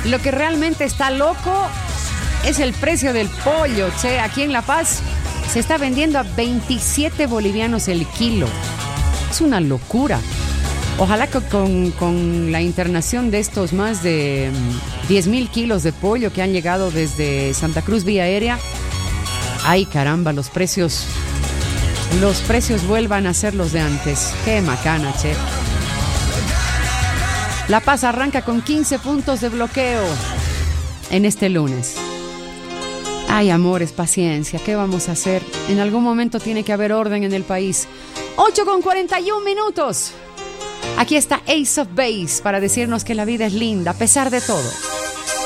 Lo que realmente está loco es el precio del pollo, che. Aquí en La Paz se está vendiendo a 27 bolivianos el kilo. Es una locura. Ojalá que con la internación de estos más de 10,000 kilos de pollo que han llegado desde Santa Cruz vía aérea, ay caramba, los precios vuelvan a ser los de antes. Qué macana, che. La Paz arranca con 15 puntos de bloqueo en este lunes. Ay, amores, paciencia, ¿qué vamos a hacer? En algún momento tiene que haber orden en el país. 8:41. Aquí está Ace of Base para decirnos que la vida es linda a pesar de todo.